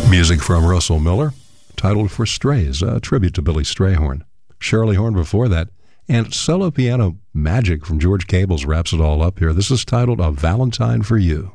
Music from Russell Miller, titled For Strays, a tribute to Billy Strayhorn. Shirley Horn before that, and solo piano magic from George Cables wraps it all up here. This is titled A Valentine for You.